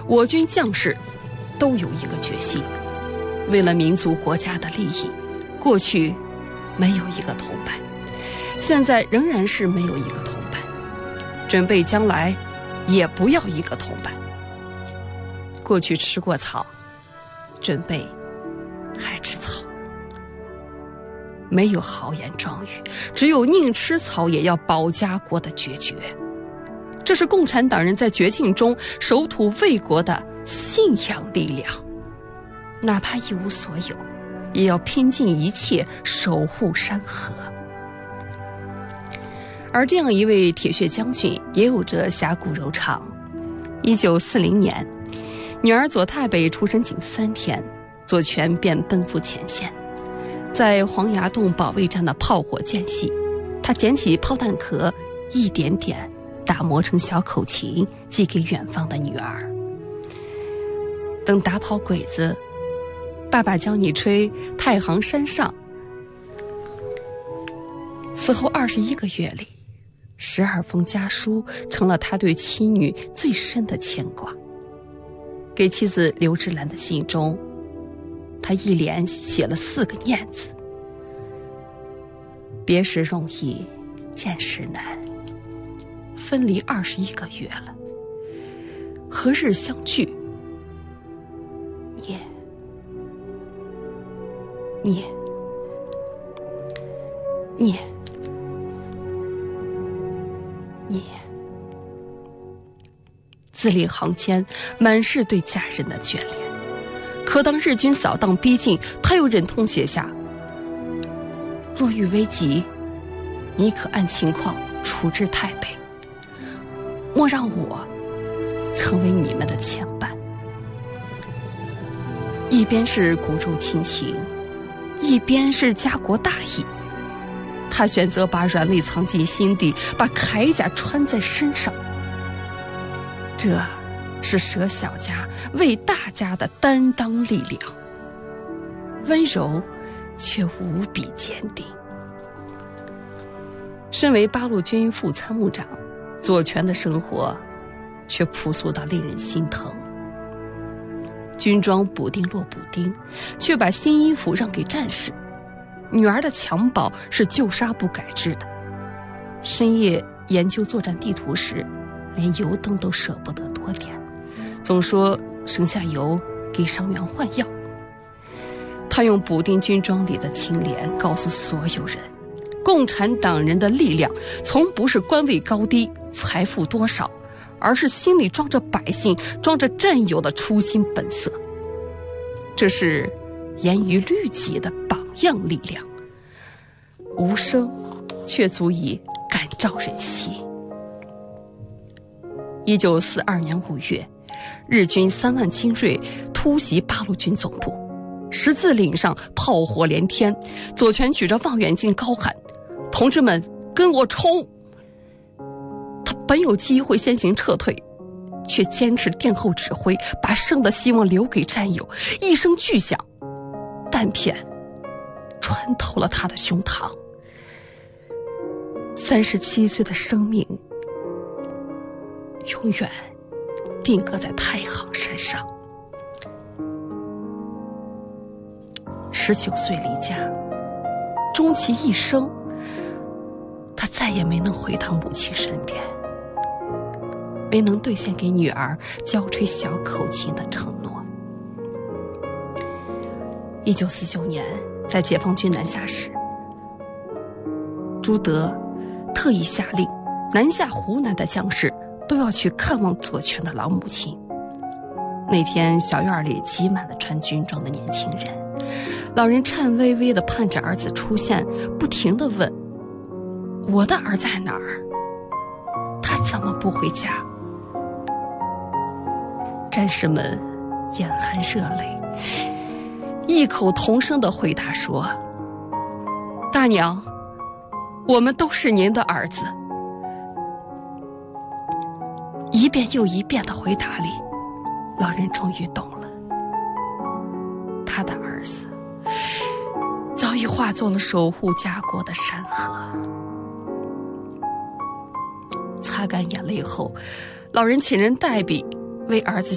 我军将士都有一个决心，为了民族国家的利益，过去没有一个铜板，现在仍然是没有一个铜板，准备将来也不要一个铜板。过去吃过草，准备还吃草。没有豪言壮语，只有宁吃草也要保家国的决绝。这是共产党人在绝境中守土卫国的信仰力量，哪怕一无所有，也要拼尽一切守护山河。而这样一位铁血将军也有着侠骨柔肠。1940年，女儿左太北出生仅3天，左权便奔赴前线。在黄崖洞保卫战的炮火间隙，他捡起炮弹壳，一点点打磨成小口琴，寄给远方的女儿。等打跑鬼子，爸爸教你吹太行山上。此后21个月里，12封家书成了他对妻女最深的牵挂。给妻子刘芝兰的信中，他一连写了4个念字：别时容易，见时难。分离21个月了，何日相聚？念。字里行间满是对家人的眷恋。可当日军扫荡逼近，他又忍痛写下：若遇危急，你可按情况处置太北，莫让我成为你们的牵绊。一边是骨肉亲情，一边是家国大义，他选择把软肋藏进心底，把铠甲穿在身上。这是舍小家为大家的担当力量，温柔却无比坚定。身为八路军副参谋长，左权的生活却朴素到令人心疼。军装补丁落补丁，却把新衣服让给战士。女儿的襁褓是旧纱布改制的。深夜研究作战地图时，连油灯都舍不得多点，总说省下油给伤员换药。他用补丁军装里的清廉告诉所有人，共产党人的力量从不是官位高低、财富多少，而是心里装着百姓、装着战友的初心本色。这是严于律己的榜样力量，无声却足以感召人心。1942年5月，日军3万精锐突袭八路军总部，十字岭上炮火连天，左权举着望远镜高喊：同志们，跟我冲！他本有机会先行撤退，却坚持殿后指挥，把胜的希望留给战友。一声巨响，弹片穿透了他的胸膛。37岁的生命永远定格在太行山上。19岁离家，终其一生，他再也没能回到母亲身边，没能兑现给女儿教吹小口琴的承诺。1949年，在解放军南下时，朱德特意下令，南下湖南的将士都要去看望左权的老母亲。那天，小院里挤满了穿军装的年轻人，老人颤巍巍地盼着儿子出现，不停地问：我的儿在哪儿？他怎么不回家？战士们眼含热泪，异口同声地回答说：大娘，我们都是您的儿子。一遍又一遍的回答里，老人终于懂了，他的儿子早已化作了守护家国的山河。擦干眼泪后，老人请人代笔为儿子